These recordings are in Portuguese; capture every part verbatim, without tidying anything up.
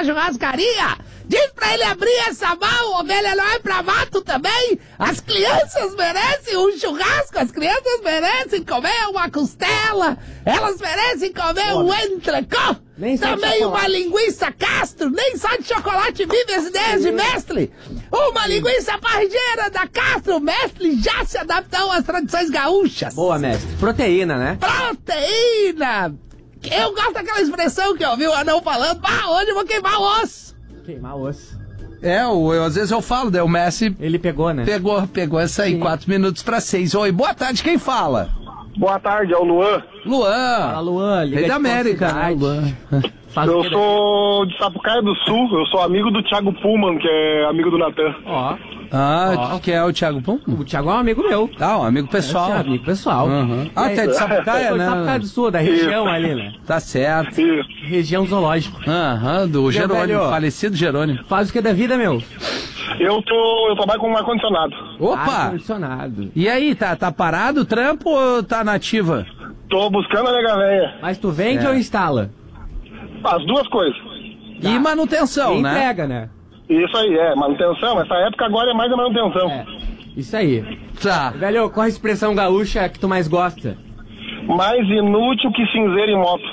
na churrascaria. Diz pra ele abrir essa mão, ovelha não é pra mato também. As crianças merecem um churrasco, as crianças merecem comer uma costela, elas merecem comer um entrecô, também uma linguiça Castro, nem só de chocolate vive as ideias de mestre. Uma linguiça parrigeira da Castro, o mestre já se adaptou às tradições gaúchas. Boa, mestre. Proteína, né? Proteína! Eu gosto daquela expressão que eu ouvi o anão falando, ah, hoje eu vou queimar o osso. Queimar o osso. É, eu, eu, às vezes eu falo, daí o Messi... Ele pegou, né? Pegou, pegou essa aí, quatro minutos pra seis. Oi, boa tarde, quem fala? Boa tarde, é o Luan. Luan. Fala, Luan. Liga Rei da de América, né, Luan? Eu sou de Sapucaia do Sul, eu sou amigo do Thiago Pullman, que é amigo do Natan. Ó. Ah, Ó. que é o Thiago Pum? O Thiago é um amigo meu. Ah, um amigo pessoal. É, amigo pessoal. Uhum. Ah, até de Sapucaia, Sou de né? Sapucaia do Sul, da região ali, né? Tá certo. Isso. Região zoológica. Aham, do Jerônimo, velho? falecido Jerônimo. Faz o que da vida, meu? Eu tô, eu trabalho com ar-condicionado. Opa! Ar-condicionado. E aí, tá, tá parado o trampo ou tá nativa? Tô buscando a nega véia. Mas tu vende É. ou instala? As duas coisas. E manutenção, E né? entrega, né? Isso aí, é, manutenção. Essa época agora é mais a manutenção. É. Isso aí. Tá. Velho, qual a expressão gaúcha que tu mais gosta? Mais inútil que cinzeiro em moto.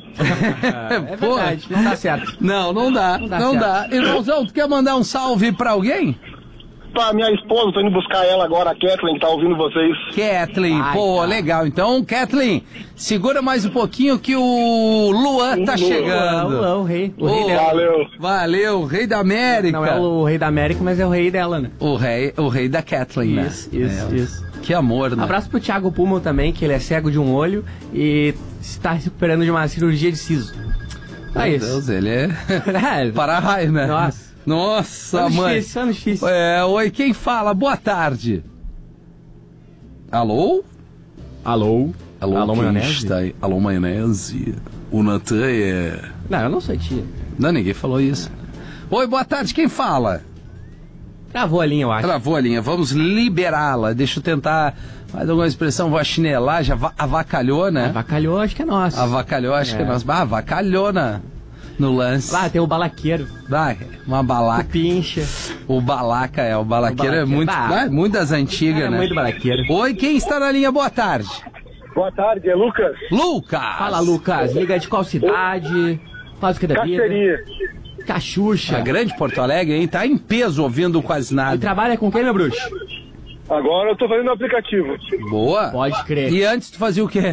É Pô. verdade, não dá certo. Não, não dá, não Não dá. dá Irmãozão, tu quer mandar um salve pra alguém? Pra minha esposa, tô indo buscar ela agora, a Kathleen, que tá ouvindo vocês. Kathleen, Ai, pô, cara. legal. Então, Kathleen, segura mais um pouquinho que o Luan tá Luan, chegando. Luan, o rei. O Ô, rei dela. Valeu. Valeu, rei da América. Não é o rei da América, mas é o rei dela, né? O rei, o rei da Kathleen, né? Isso, isso, É. isso. Que amor, né? Abraço pro Thiago Pullman também, que ele é cego de um olho e está se recuperando de uma cirurgia de siso. É Meu isso. Deus, ele é É, para-raio, né? Nossa. Nossa, ano mãe. difícil, ano difícil. É, oi, quem fala? Boa tarde. Alô? Alô? Alô, Alô, quem maionese? está aí? Alô, maionese. O Natan é... Não, eu não sou tia. Não, ninguém falou isso. Oi, boa tarde, quem fala? Travou a linha, eu acho. Travou a linha, vamos liberá-la. Deixa eu tentar mais alguma expressão, vou achinelar, já va- avacalhou, né? Avacalhou, acho que é nosso. Avacalhou, acho É. que é nosso. Ah, avacalhou na, no lance. Lá tem o balaqueiro, Vai, uma o balaca. pincha. O balaca é, o balaqueiro O é balaqueiro. muito, Bah. ah, muito das antigas, É né? muito balaqueiro. Oi, quem está na linha? Boa tarde. Boa tarde, é Lucas. Lucas. Fala, Lucas. Liga de qual cidade? Faz o que da vida? Casteirinha. Cachucha. A grande Porto Alegre, hein? Tá em peso ouvindo quase E nada. trabalha com quem, meu bruxo? Agora eu tô fazendo o aplicativo. Boa. Pode crer. E antes tu fazia o quê?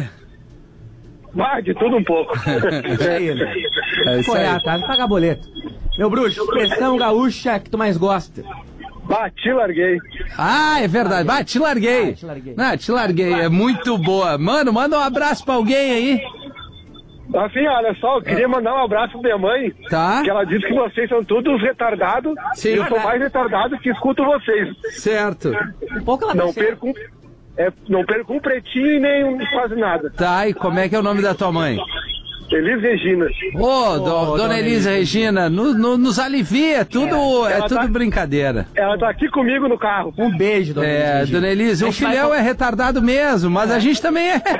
Ah, de tudo um pouco. Isso aí, né? É isso Foi aí. atrás, pagar boleto. Meu bruxo, expressão gaúcha que tu mais gosta? Bati, larguei. Ah, é verdade. Vai, te larguei. Ah, te larguei. Não, te larguei. É muito boa. Mano, manda um abraço pra alguém aí. Assim, olha só, eu queria mandar um abraço pra minha mãe. Tá? Que ela disse que vocês são todos retardados. Sim. E eu sou mais retardado que escuto vocês. Certo. Um pouco ela Não tá certa. perco, um- é, não perco um pretinho e nem um- quase nada. Tá, e como é que é o nome da tua mãe? Elis Regina. Ô, do- dona dona Elisa Elisa Regina, no- no- nos alivia, tudo, é, Ela tudo tá- brincadeira. Ela tá aqui comigo no carro. Um beijo, dona É, Elisa. dona Elisa, A o gente vai filhão con- é retardado mesmo, mas a gente também é.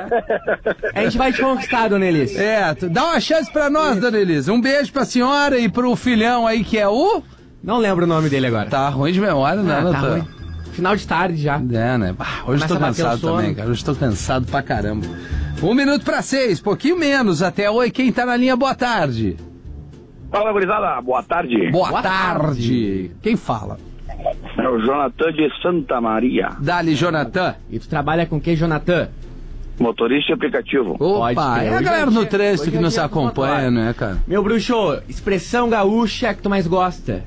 A gente vai te conquistar, dona Elisa. É, tu- dá uma chance pra nós, dona Elisa. Um beijo pra senhora e pro filhão aí que é o... Não lembro o nome dele agora. Tá ruim de memória, né, Ah, tá doutor? ruim. Final de tarde já. É, né? Bah, hoje Começa tô a bater o cansado sono. também, cara. Hoje tô cansado pra caramba. Um minuto pra seis, pouquinho menos até. Oi, quem tá na linha, boa tarde. Fala, gurizada, boa tarde. Boa, Boa tarde. tarde. Quem fala? É o Jonathan de Santa Maria, Dali, Jonathan. E tu trabalha com quem, Jonathan? motorista de aplicativo. Pode Opa, crer. é a Hoje galera é no dia- trânsito hoje que é nos dia dos acompanha, motorários. né, cara? Meu bruxo, expressão gaúcha que tu mais gosta?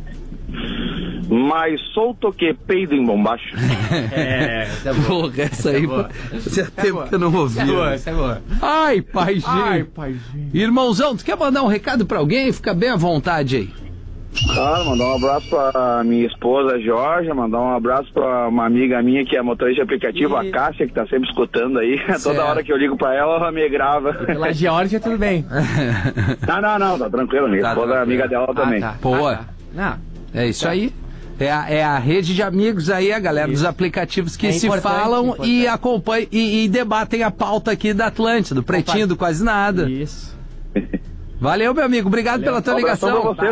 Mais solto que peido em bombacho. É, essa é boa. Porra, essa aí boa. fazia Essa é tempo boa. que eu não Essa é boa, ouvia. essa é boa. Ai, pai, Ai, gente. paizinho. Irmãozão, tu quer mandar um recado pra alguém? Fica bem à vontade aí. Claro, mandar um abraço pra minha esposa, Jorge, mandar um abraço pra uma amiga minha que é motorista de aplicativo, E- a Cássia, que tá sempre escutando aí. Certo. Toda hora que eu ligo pra ela, ela me grava. Pela Geórgia, tudo bem. Não, não, não, tá tranquilo, minha Tá esposa é tranquilo. amiga dela também. Ah, tá. Boa. Ah, tá. Não, É isso aí. É a, é a rede de amigos aí, a galera dos Isso. aplicativos que É se importante, falam importante. e acompanham e, e debatem a pauta aqui da Atlântida, do Pretinho, do Quase Nada. isso. Valeu, meu amigo. Obrigado pela tua Um abração ligação. pra você.